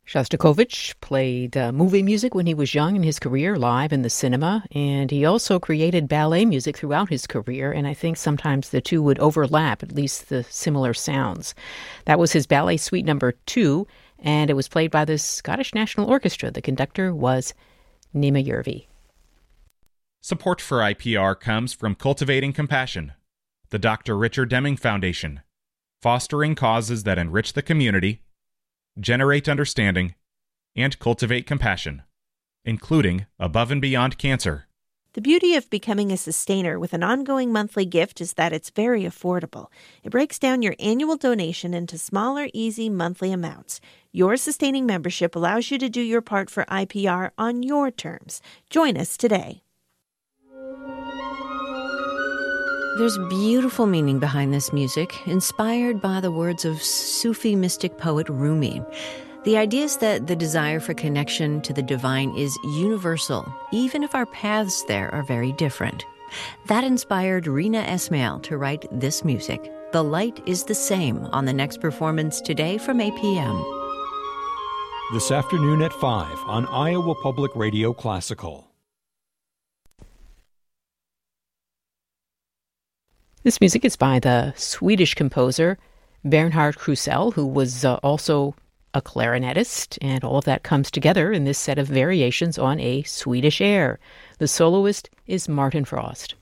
Shostakovich played movie music when he was young in his career, live in the cinema, and he also created ballet music throughout his career, and I think sometimes the two would overlap, at least the similar sounds. That was his Ballet Suite No. 2, and it was played by the Scottish National Orchestra. The conductor was Nima Yervi. Support for IPR comes from Cultivating Compassion, the Dr. Richard Deming Foundation, fostering causes that enrich the community, generate understanding, and cultivate compassion, including Above and Beyond Cancer. The beauty of becoming a sustainer with an ongoing monthly gift is that it's very affordable. It breaks down your annual donation into smaller, easy monthly amounts. Your sustaining membership allows you to do your part for IPR on your terms. Join us today. There's beautiful meaning behind this music, inspired by the words of Sufi mystic poet Rumi. The idea is that the desire for connection to the divine is universal, even if our paths there are very different. That inspired Rina Esmail to write this music. The Light is the Same on the next performance today from 8 p.m. This afternoon at 5 on Iowa Public Radio Classical. This music is by the Swedish composer Bernhard Krusell, who was also a clarinetist, and all of that comes together in this set of variations on a Swedish air. The soloist is Martin Frost.